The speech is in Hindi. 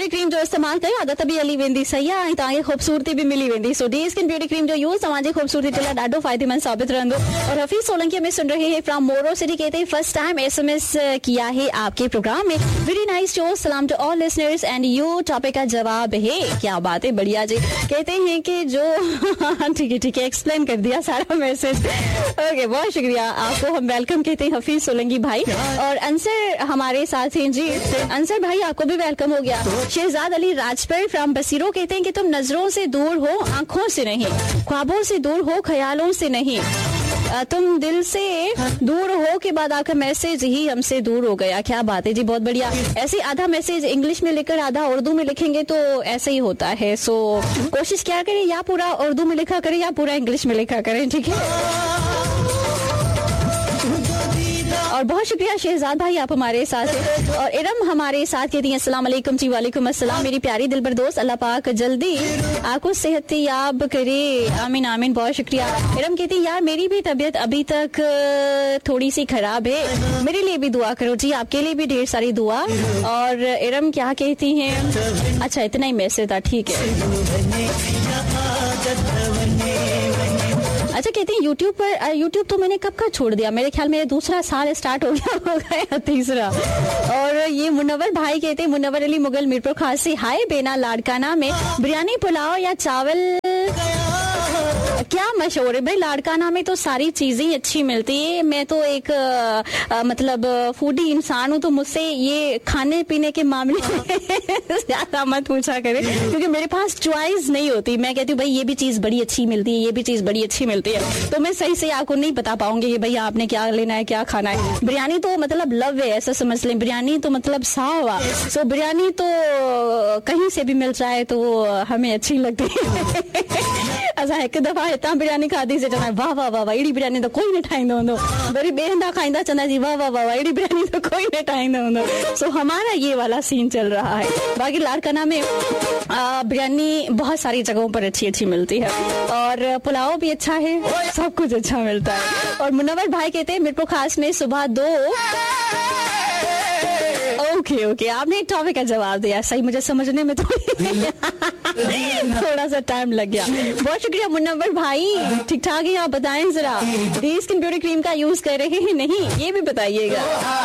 ब्यूटी क्रीम जो इस्तेमाल कयो आदत बि हली वेंदी सही आहे ऐं तव्हांखे खूबसूरती बि मिली वेंदी। सो डी स्किन ब्यूटी क्रीम जो यूज़ तव्हांजी खूबसूरती जे लाइ ॾाढो फ़ाइदेमंद साबित रहंदो। और हफीज सोलंकी में सुन रहे हैं फ्रॉम मोरो सिटी, कहते हैं फर्स्ट टाइम SMS किया है आपके प्रोग्राम में, वेरी नाइस शो, सलाम to all listeners and you. Topic का जवाब है, क्या बात है, बढ़िया जी। कहते हैं कि जो ठीक है एक्सप्लेन कर दिया सारा मैसेज। ओके, बहुत शुक्रिया, आपको हम वेलकम कहते हैं हफीज सोलंकी भाई। और अंसर हमारे साथ हैं जी, अंसर भाई आपको भी वेलकम हो गया। शहजाद अली राजपर फ्रॉम बसीरो कहते हैं कि तुम नजरों से दूर हो, आंखों से नहीं, ख्वाबों से दूर हो, ख्यालों से नहीं, तुम दिल से दूर हो के बाद आपका मैसेज ही हमसे दूर हो गया। क्या बात है जी, बहुत बढ़िया। ऐसे आधा मैसेज इंग्लिश में लिखकर आधा उर्दू में लिखेंगे तो ऐसे ही होता है। सो कोशिश क्या करें, या पूरा उर्दू में लिखा करें या पूरा इंग्लिश में लिखा करें, ठीक है। और बहुत शुक्रिया शहजाद भाई, आप हमारे साथ हैं। और इरम हमारे साथ कहती हैं अस्सलाम वालेकुम जी। वालेकुम अस्सलाम मेरी प्यारी दिलबर दोस्त, अल्लाह पाक जल्दी आपको सेहत याब करे, आमीन आमीन। बहुत शुक्रिया। इरम कहती हैं यार मेरी भी तबीयत अभी तक थोड़ी सी खराब है, मेरे लिए भी दुआ करो जी, आपके लिए भी ढेर सारी दुआ। और इरम क्या कहती हैं, अच्छा इतना ही मैसेज था, ठीक है। अच्छा, कहते हैं यूट्यूब तो मैंने कब का छोड़ दिया, मेरे ख्याल में दूसरा साल स्टार्ट हो गया तीसरा। और ये मुनव्वर भाई कहते हैं, मुनव्वर अली मुगल मीरपुर खास से, हाय बेना लाड़काना में बिरयानी पुलाव या चावल क्या मशहूर है भाई? लाड़काना में तो सारी चीजें अच्छी मिलती है। मैं तो एक मतलब फूडी इंसान हूँ, तो मुझसे ये खाने पीने के मामले में ज्यादा मत पूछा करें, क्योंकि मेरे पास चॉइस नहीं होती। मैं कहती हूँ भाई ये भी चीज बड़ी अच्छी मिलती है, ये भी चीज बड़ी अच्छी मिलती है, तो मैं सही से आपको नहीं बता पाऊंगी कि भाई आपने क्या लेना है, क्या खाना है। बिरयानी तो मतलब लव है, ऐसा समझ लें, बिरयानी तो मतलब सावा। सो बिरयानी तो कहीं से भी मिल जाए तो हमें अच्छी लगती है। असां एक दफ़ा हितां बिरयानी खाधीसीं, चवंदा वाह वाह वाह वाह, अहिड़ी बिरयानी त कोई न ठाहींदो हूंदो। वरी ॿिए हंधा खाईंदा, चवंदा जी वाह वाह वाह वाह, अहिड़ी बिरयानी तो कोई न ठाहींदो हूंदो। सो हमारा ये वाला सीन चल रहा है। बाकी लाड़काना में बिरयानी बहुत सारी जगहों पर अच्छी अच्छी मिलती है, और पुलाव भी अच्छा है, सब कुछ अच्छा मिलता है। और मुनव्वर भाई कहते हैं मिरपुर खास में सुबह 2। ओके, आपने टॉपिक का जवाब दिया सही, मुझे समझने में थोड़ा सा टाइम लग गया। बहुत शुक्रिया मुनव्वर भाई, ठीक ठाक है। आप बताएं जरा, डी स्किन ब्यूटी क्रीम का यूज कर रहे हैं नहीं, ये भी बताइएगा।